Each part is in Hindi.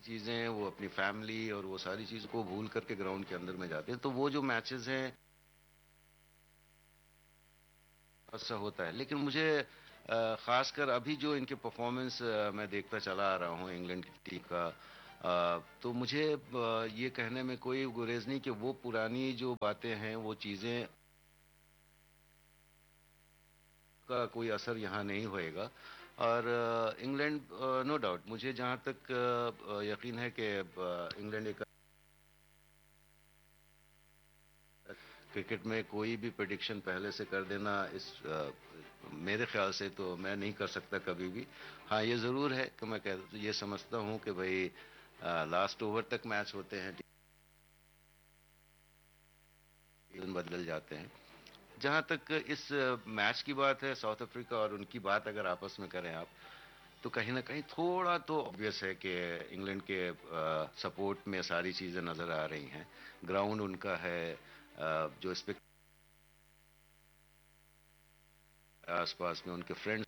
चीज़ें, वो अपनी फैमिली और वो सारी चीज़ को भूल करके ग्राउंड के अंदर में जाते हैं। तो वो जो मैचेस हैं ऐसा होता है। लेकिन मुझे खासकर अभी जो इनके परफॉर्मेंस मैं देखता चला आ रहा हूँ इंग्लैंड की टीम का, तो मुझे ये कहने में कोई गुरेज नहीं कि वो पुरानी जो बातें हैं, वो चीज़ें का कोई असर यहाँ नहीं होएगा। और इंग्लैंड, नो डाउट, मुझे जहाँ तक यकीन है कि इंग्लैंड एक क्रिकेट में कोई भी प्रेडिक्शन पहले से कर देना, इस मेरे ख्याल से तो मैं नहीं कर सकता कभी भी। हाँ, ये ज़रूर है कि मैं ये समझता हूँ कि भाई लास्ट ओवर तक मैच होते हैं, टीम बदल जाते हैं। जहाँ तक इस मैच की बात है, साउथ अफ्रीका और उनकी बात अगर आपस में करें आप, तो कहीं ना कहीं थोड़ा तो ऑब्वियस है कि इंग्लैंड के सपोर्ट में सारी चीज़ें नज़र आ रही हैं। ग्राउंड उनका है, जो आसपास में उनके फ्रेंड्स,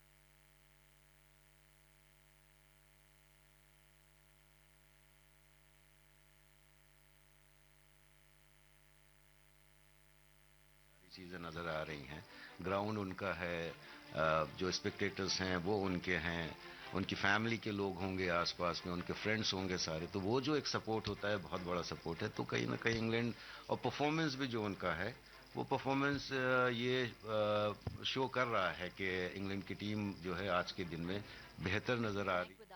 सारी चीज़ें नज़र आ रही हैं। ग्राउंड उनका है, जो स्पेक्टेटर्स हैं वो उनके हैं, उनकी फैमिली के लोग होंगे आसपास में, उनके फ्रेंड्स होंगे सारे, तो वो जो एक सपोर्ट होता है बहुत बड़ा सपोर्ट है। तो कहीं ना कहीं इंग्लैंड, और परफॉर्मेंस भी जो उनका है, वो परफॉर्मेंस ये शो कर रहा है कि इंग्लैंड की टीम जो है आज के दिन में बेहतर नज़र आ रही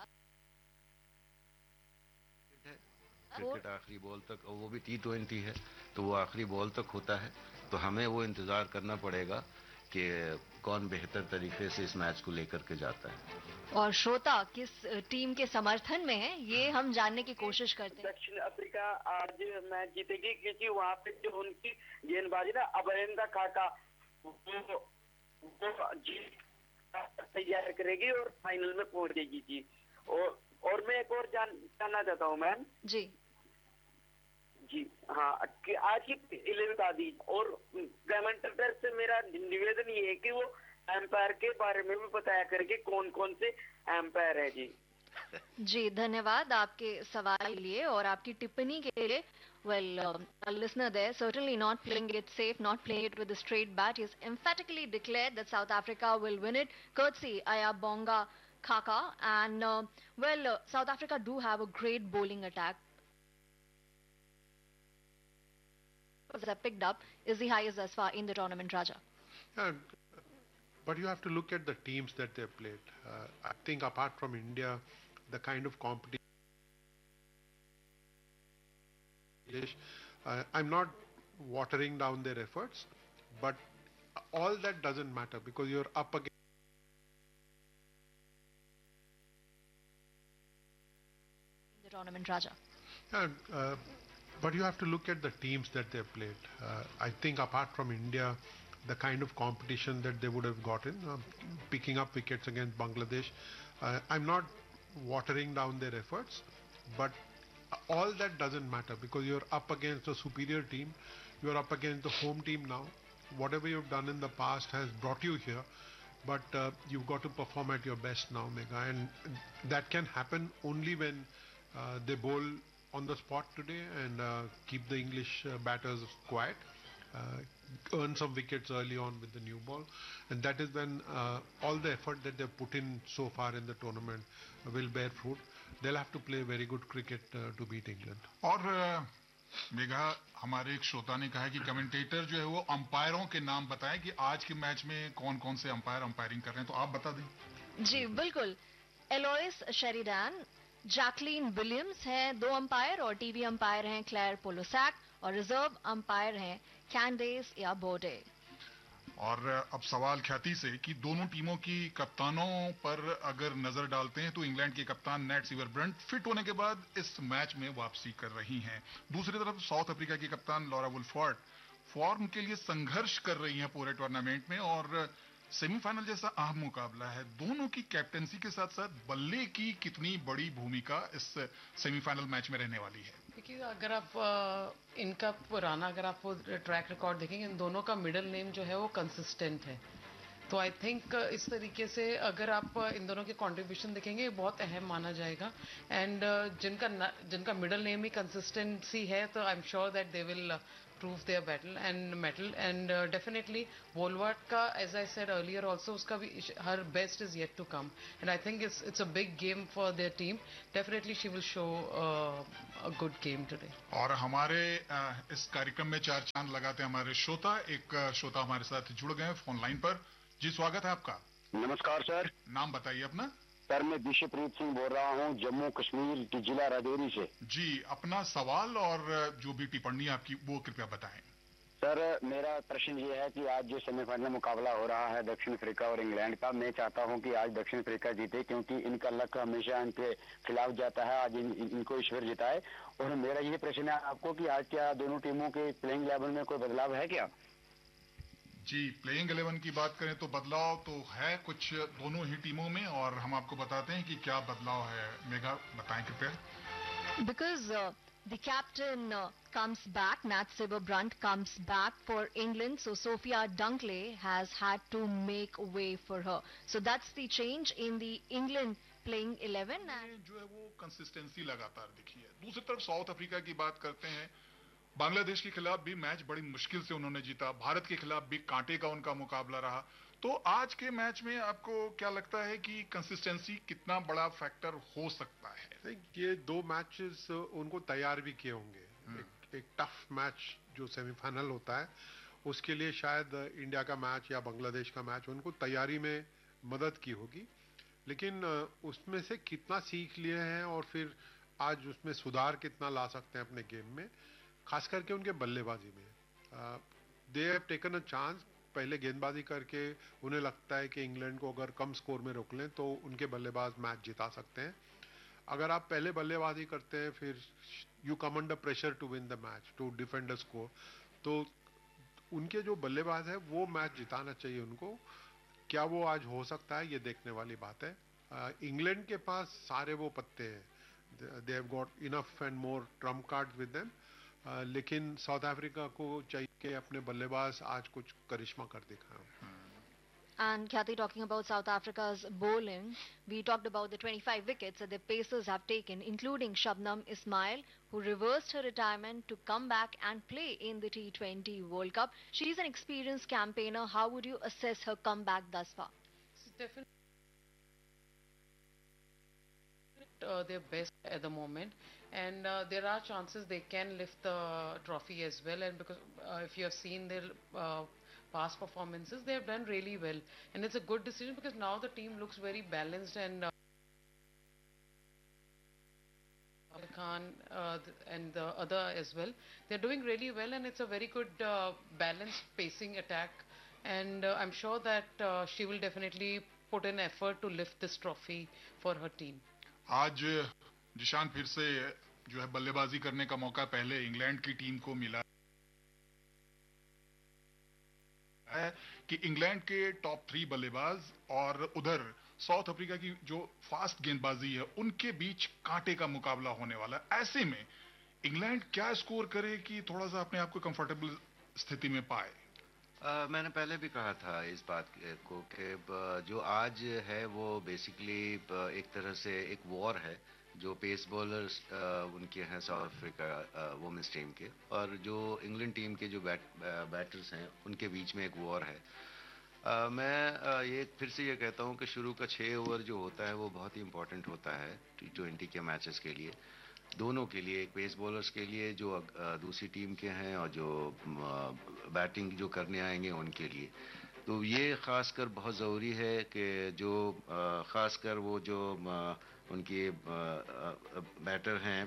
है। क्रिकेट आखिरी बॉल तक, और वो भी T20 है, तो वो आखिरी बॉल तक होता है। तो हमें वो इंतज़ार करना पड़ेगा कि कौन बेहतर तरीके से इस मैच को लेकर के जाता है। और श्रोता किस टीम के समर्थन में है, ये हम जानने की कोशिश करते हैं। दक्षिण अफ्रीका आज मैच जीतेगी क्योंकि वहाँ पे जो उनकी गेंदबाजी ना, अभयंदा काका वो जीत तैयार करेगी और फाइनल में पहुंचेगी जी। और मैं एक और जानना चाहता हूँ मैम जी। जी हाँ, कि आज की 11 आदि और कमेंटेटर से मेरा निवेदन ये है कि वो एम्पायर के बारे में भी बताया करके कौन कौन से एम्पायर है जी। जी, धन्यवाद आपके सवाल के लिए और आपकी टिप्पणी के लिए। Well, a listener there, certainly not playing it safe, not playing it with a straight bat. He has emphatically declared that South Africa will win it, courtesy Ayabonga Khaka. And, South Africa do have a great bowling attack. That picked up is the highest thus far in the tournament, Raja. Yeah, but you have to look at the teams that they played. I think apart from India, the kind of competition. I'm not watering down their efforts, but all that doesn't matter because you're up against In the tournament, Raja. Yeah, but you have to look at the teams that they played. I think apart from India, the kind of competition that they would have gotten, picking up wickets against Bangladesh, I'm not watering down their efforts, but all that doesn't matter because you're up against a superior team. You're up against the home team now. Whatever you've done in the past has brought you here, but you've got to perform at your best now, Mega, and that can happen only when they bowl on the spot today and keep the English batters quiet, earn some wickets early on with the new ball, and that is when all the effort that they've put in so far in the tournament will bear fruit. They'll have to play very good cricket to beat England. और मेघा, हमारे एक श्रोता ने कहा कि कमेंटेटर जो है वो अंपायरों के नाम बताएं कि आज के मैच में कौन कौन से अंपायर अंपायरिंग कर रहे हैं, तो आप बता दें। जी बिल्कुल। एलोइस शेरिडान, जैकलीन विलियम्स हैं दो अंपायर, और टीवी अंपायर हैं क्लेयर पोलोसैक, और रिजर्व अंपायर हैं कैंडेस या बोर्डे। और अब सवाल ख्याति से कि दोनों टीमों की कप्तानों पर अगर नजर डालते हैं तो इंग्लैंड के कप्तान नेट सीवरब्रंट फिट होने के बाद इस मैच में वापसी कर रही हैं। दूसरी तरफ साउथ अफ्रीका की कप्तान लॉरा वुलफॉर्ड फॉर्म के लिए संघर्ष कर रही हैं पूरे टूर्नामेंट में, और सेमीफाइनल जैसा अहम मुकाबला है। दोनों की कैप्टेंसी के साथ साथ बल्ले की कितनी बड़ी भूमिका इस सेमीफाइनल मैच में रहने वाली है। देखिए, अगर आप इनका पुराना अगर आप ट्रैक रिकॉर्ड देखेंगे, इन दोनों का मिडिल नेम जो है वो कंसिस्टेंट है। तो आई थिंक इस तरीके से अगर आप इन दोनों के कंट्रीब्यूशन देखेंगे, ये बहुत अहम माना जाएगा. एंड जिनका मिडल नेम ही कंसिस्टेंसी है, तो I am sure that they will prove their battle and metal. And definitely Wolwart ka, as I said earlier also, uska bhi, her best is yet to come, and I think it's a big game for their team. Definitely she will show a good game today. और हमारे इस कार्यक्रम में चार चांद लगाते हैं हमारे श्रोता. एक श्रोता हमारे साथ जुड़ गए फोन लाइन पर. जी, स्वागत है आपका. नमस्कार सर. नाम बताइए अपना. सर, मैं विशवप्रीत सिंह बोल रहा हूँ, जम्मू कश्मीर के जिला राजौरी से. जी, अपना सवाल और जो भी टिप्पणी आपकी वो कृपया बताएं. सर, मेरा प्रश्न ये है कि आज जो सेमीफाइनल मुकाबला हो रहा है दक्षिण अफ्रीका और इंग्लैंड का, मैं चाहता हूं कि आज दक्षिण अफ्रीका जीते, क्योंकि इनका लक हमेशा इनके खिलाफ जाता है. आज इनको ईश्वर जिताए. और मेरा ये प्रश्न है आपको कि आज क्या दोनों टीमों के प्लेइंग लेवल में कोई बदलाव है क्या? जी, प्लेइंग 11 की बात करें तो बदलाव तो है कुछ दोनों ही टीमों में, और हम आपको बताते हैं कि क्या बदलाव है. मेघा, बताएं कृपया. Because the captain comes back, Nat Silverbrunt comes back for England, so Sophia Dunkley has had to make way for her. So that's the change in the England playing 11. And जो है वो कंसिस्टेंसी लगातार दिखी है. दूसरी तरफ साउथ अफ्रीका की बात करते हैं. बांग्लादेश के खिलाफ भी मैच बड़ी मुश्किल से उन्होंने जीता. भारत के खिलाफ भी कांटे का उनका मुकाबला रहा. तो आज के मैच में आपको क्या लगता है कि कंसिस्टेंसी कितना बड़ा फैक्टर हो सकता है? ये दो मैचेस उनको तैयार भी किए होंगे. एक टफ मैच जो सेमीफाइनल होता है, उसके लिए शायद इंडिया का मैच या बांग्लादेश का मैच उनको तैयारी में मदद की होगी. लेकिन उसमें से कितना सीख लिए हैं और फिर आज उसमें सुधार कितना ला सकते हैं अपने गेम में, खास करके उनके बल्लेबाजी में. They have taken a chance. पहले गेंदबाजी करके उन्हें लगता है कि इंग्लैंड को अगर कम स्कोर में रोक लें तो उनके बल्लेबाज मैच जिता सकते हैं. अगर आप पहले बल्लेबाजी करते हैं, फिर you come under pressure to win the match, to defend the score, तो उनके जो बल्लेबाज है वो मैच जिताना चाहिए उनको. क्या वो आज हो सकता है, ये देखने वाली बात है. इंग्लैंड के पास सारे वो पत्ते हैं. They have got enough and more Trump cards with them. लेकिन साउथ अफ्रीका को चाहिए कि अपने बल्लेबाज आज कुछ करिश्मा कर दिखाएं. And Khyati, talking about South Africa's bowling, we talked about the 25 wickets that the Pacers have taken, including Shabnam Ismail, who reversed her retirement to come back and play in the T20 World Cup. She's an experienced campaigner. How would you assess her comeback thus far? Definitely their best at the moment, and there are chances they can lift the trophy as well. And because if you have seen their past performances, they have done really well, and it's a good decision because now the team looks very balanced, and Khan and the other as well, they're doing really well, and it's a very good balanced pacing attack, and I'm sure that she will definitely put in effort to lift this trophy for her team. आज जिशान फिर से जो है बल्लेबाजी करने का मौका पहले इंग्लैंड की टीम को मिला है कि इंग्लैंड के टॉप 3 बल्लेबाज और उधर साउथ अफ्रीका की जो फास्ट गेंदबाजी है उनके बीच कांटे का मुकाबला होने वाला है. ऐसे में इंग्लैंड क्या स्कोर करे कि थोड़ा सा अपने आप को कंफर्टेबल स्थिति में पाए? मैंने पहले भी कहा था इस बात को कि जो आज है वो बेसिकली एक तरह से एक वॉर है. जो पेस बॉलर्स उनके हैं साउथ अफ्रीका वुमेन्स टीम के, और जो इंग्लैंड टीम के जो बैटर्स हैं उनके बीच में एक वॉर है. मैं ये फिर से ये कहता हूँ कि शुरू का 6 ओवर जो होता है वो बहुत ही इंपॉर्टेंट होता है T20 के मैचेस के लिए, दोनों के लिए, एक पेस बॉलर्स के लिए जो दूसरी टीम के हैं और जो बैटिंग जो करने आएंगे उनके लिए. तो ये खासकर बहुत ज़रूरी है कि जो खासकर वो जो उनके बैटर हैं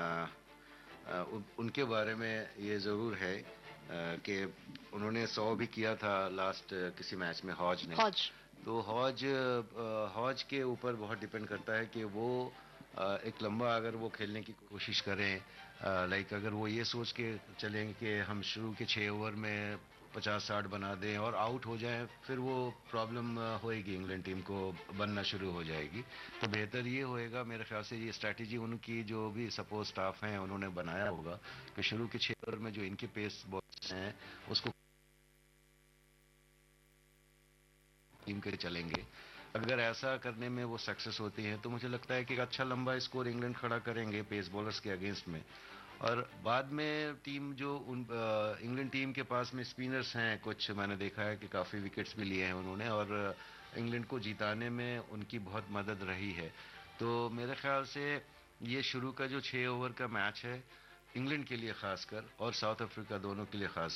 उनके बारे में ये ज़रूर है कि उन्होंने 100 भी किया था लास्ट किसी मैच में हॉज ने. तो हॉज के ऊपर बहुत डिपेंड करता है कि वो एक लंबा अगर वो खेलने की कोशिश करें, लाइक अगर वो ये सोच के चलेंगे कि हम शुरू के 6 ओवर में 50-60 बना दें और आउट हो जाएं, फिर वो प्रॉब्लम होएगी, इंग्लैंड टीम को बनना शुरू हो जाएगी. तो बेहतर ये होएगा मेरे ख्याल से, ये स्ट्रैटेजी उनकी जो भी सपोर्ट स्टाफ हैं उन्होंने बनाया होगा कि शुरू के 6 ओवर में जो इनके पेस बॉलर्स हैं उसको टीम के चलेंगे। अगर ऐसा करने में वो सक्सेस होती हैं तो मुझे लगता है कि एक अच्छा लंबा स्कोर इंग्लैंड खड़ा करेंगे पेस बॉलर्स के अगेंस्ट में। और बाद में टीम जो इंग्लैंड टीम के पास में स्पिनर्स हैं कुछ, मैंने देखा है कि काफ़ी विकेट्स भी लिए हैं उन्होंने, और इंग्लैंड को जिताने में उनकी बहुत मदद रही है। तो मेरे ख्याल से ये शुरू का जो 6 ओवर का मैच है इंग्लैंड के लिए खासकर और साउथ अफ्रीका दोनों के लिए खास